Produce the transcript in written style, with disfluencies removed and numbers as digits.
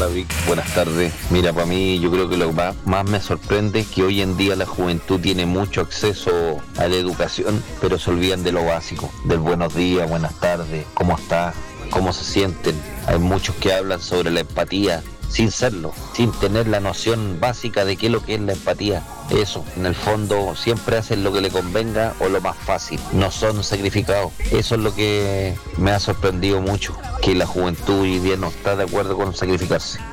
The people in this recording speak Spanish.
Hola Vic, buenas tardes. Mira, para mí yo creo que lo que más me sorprende es que hoy en día la juventud tiene mucho acceso a la educación, pero se olvidan de lo básico, del buenos días, buenas tardes, cómo está, cómo se sienten. Hay muchos que hablan sobre la empatía sin serlo, sin tener la noción básica de qué es lo que es la empatía. Eso, en el fondo, siempre hacen lo que le convenga o lo más fácil, no son sacrificados. Eso es lo que me ha sorprendido mucho, que la juventud hoy día no está de acuerdo con sacrificarse.